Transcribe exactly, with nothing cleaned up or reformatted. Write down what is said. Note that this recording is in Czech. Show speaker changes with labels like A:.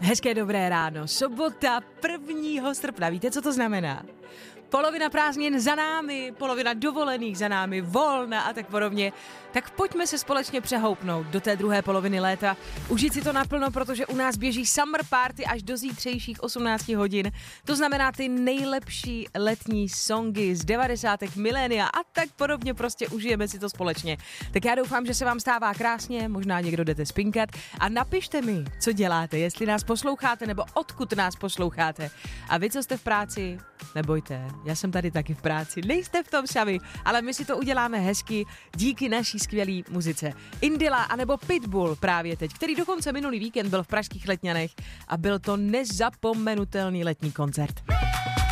A: Hezké dobré ráno, sobota prvního srpna, víte, co to znamená? Polovina prázdnin za námi, polovina dovolených za námi, volna a tak podobně. Tak pojďme se společně přehoupnout do té druhé poloviny léta. Užít si to naplno, protože u nás běží summer party až do zítřejších osmnácti hodin. To znamená ty nejlepší letní songy z devadesátek, milénia a tak podobně, prostě užijeme si to společně. Tak já doufám, že se vám stává krásně, možná někdo jdete spinkat a napište mi, co děláte, jestli nás posloucháte nebo odkud nás posloucháte. A vy, co jste v práci, nebojte, já jsem tady taky v práci, nejste v tom sami, ale my si to uděláme hezky díky naší skvělé muzice. Indila anebo Pitbull právě teď, který dokonce minulý víkend byl v pražských Letňanech a byl to nezapomenutelný letní koncert.